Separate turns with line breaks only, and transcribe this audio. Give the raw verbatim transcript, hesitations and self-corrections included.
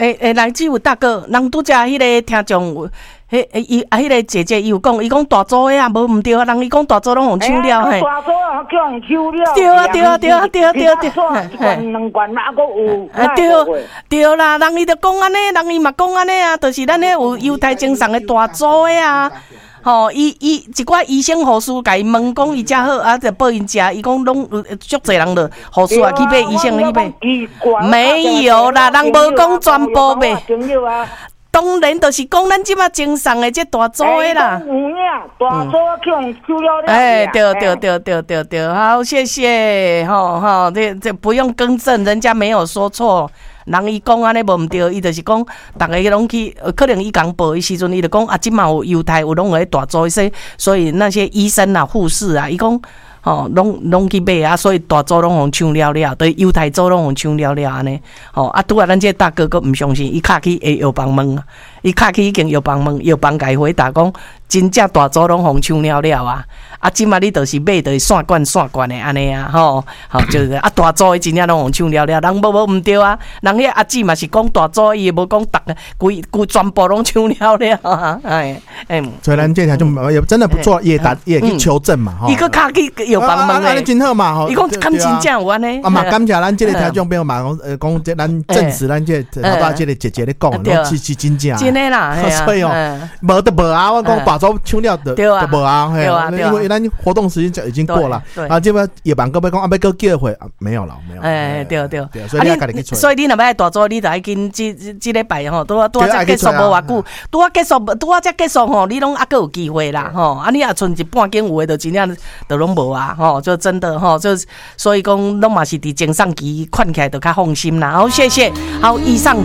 诶诶，来这位大哥，人拄则迄个听众。迄伊啊，迄个姐姐伊有讲，伊讲大组的啊，无毋对啊，人伊讲大组拢互抢了嘿。
大组啊，叫人抢了。
对啊，对啊，对啊，对啊，对啊，对
啊。一罐两罐啊，还有。
啊，对对啦，人伊就讲安尼，人伊嘛讲安尼啊，就是咱迄有犹太精神的大组的啊。吼，伊伊一寡医生护士甲伊问讲伊食好啊，就报因食，伊讲拢足侪人了，护士啊去买，医生去买。没有啦，人无讲全部买。当然，就是讲咱即马精神的这大组的啦。
有影，大组叫人收了了。
哎，对对对对对对，好，谢谢，吼吼，这这不用更正，人家没有说错。人伊讲安尼无毋对，伊就是讲，逐个拢去，可能伊讲报的时阵，伊就讲啊，即嘛有犹太有拢有咧大组些，所以那些医生啊、护士啊，伊讲。吼，拢拢去买啊，所以大组拢互抢了了，对犹太组拢互抢了了安尼。吼啊，拄啊，咱这大哥佫毋相信，伊敲去下药房问啊，伊敲去已经药房问，药房甲伊回答讲，真正大组拢互抢了了啊。啊，即马你就是买就是散罐散罐的安尼啊，吼，吼就是啊大组的真正拢互抢了了，人无无毋对啊，人迄阿姊嘛是讲大组，伊无讲逐个规规全部拢抢了了啊，哎哎。
所以咱这条就也真的不错，也打也去求证嘛，吼。
伊佫敲去。有帮忙诶，
真好嘛吼！
伊讲敢真正有安尼，
啊嘛感谢咱这个听众朋友嘛，讲呃讲这咱证实咱这好多这个姐姐咧讲，拢是是真正，
真诶啦，
所以哦，无得无啊，我讲大组抢了的，就无啊，
对啊，
因为咱活动时间就已经过了，啊，这边夜班各位讲啊，要搁机会啊，没有了，没有，
哎，对对，
所以你家己去找，
所以你若要大组，你就爱跟这这礼拜吼，拄啊拄啊才结束无偌久，拄啊结束，拄啊才结束吼，你拢还佫有机会啦，吼，啊你也剩一半间有诶，就真正就拢无啊，吼，就真。的吼，就所以讲，拢嘛是伫前上期看起来就较放心啦。好，谢谢。好，以上。